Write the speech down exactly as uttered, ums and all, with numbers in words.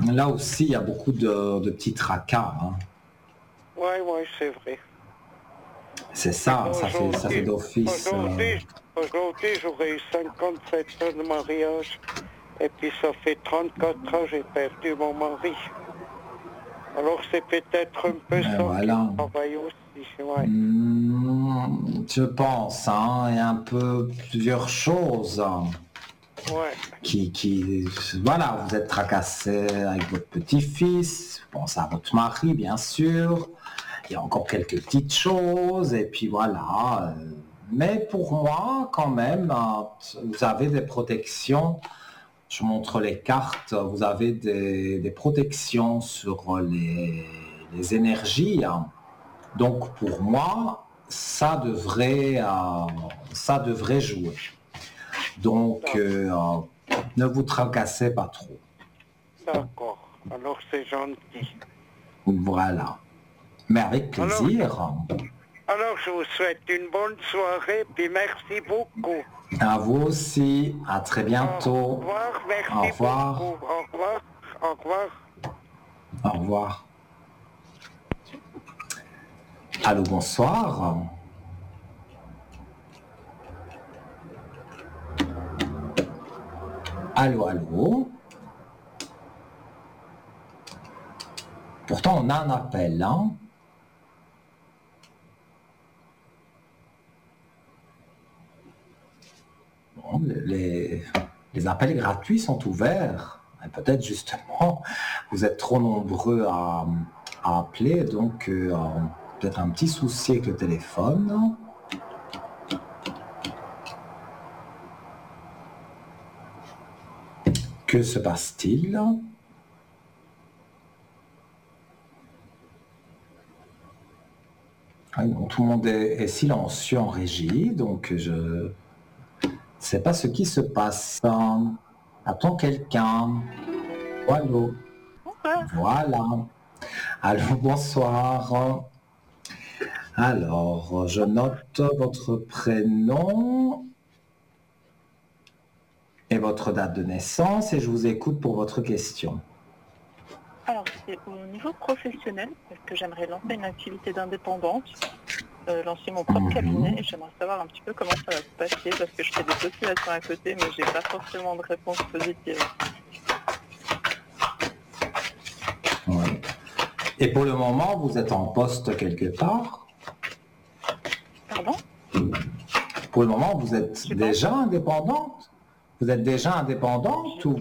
Là aussi, il y a beaucoup de, de petits tracas. Hein. Oui, oui, c'est vrai. C'est ça, ça fait, ça fait d'office. Aujourd'hui, Euh... aujourd'hui, j'aurais eu cinquante-sept ans de mariage. Et puis ça fait trente-quatre ans que j'ai perdu mon mari. Alors c'est peut-être un peu Et ça qui voilà. travaille aussi. Ouais. Mmh, je pense, hein, il y a un peu plusieurs choses. Ouais. Qui, qui, voilà, vous êtes tracassé avec votre petit-fils, vous pensez à votre mari, bien sûr. Il y a encore quelques petites choses, et puis voilà. Mais pour moi, quand même, vous avez des protections. Je montre les cartes. Vous avez des, des protections sur les, les énergies. Donc pour moi, ça devrait, euh, ça devrait jouer. Donc, euh, ne vous tracassez pas trop. D'accord. Alors c'est gentil. Voilà. Mais avec plaisir. Alors, alors je vous souhaite une bonne soirée, puis merci beaucoup. À vous aussi. À très bientôt. Au revoir, merci Au revoir. beaucoup. Au revoir. Au revoir. Au revoir. Allô, bonsoir. Allô, allô. Pourtant, on a un appel, hein. Bon, les, les appels gratuits sont ouverts. Et peut-être justement, vous êtes trop nombreux à, à appeler, donc euh, peut-être un petit souci avec le téléphone. Que se passe-t-il? Ah non, tout le monde est, est silencieux en régie, donc je ne sais pas ce qui se passe. Attends quelqu'un. Allô. Voilà. Allô, bonsoir. Alors, je note votre prénom et votre date de naissance et je vous écoute pour votre question. Alors, c'est au niveau professionnel, parce que j'aimerais lancer une activité d'indépendante, euh, lancer mon propre mmh. cabinet, et j'aimerais savoir un petit peu comment ça va se passer, parce que je fais des postulations à côté, mais j'ai pas forcément de réponse positive. Ouais. Et pour le moment, vous êtes en poste quelque part? Pardon? Pour le moment, vous êtes déjà indépendante? Vous êtes déjà indépendante ou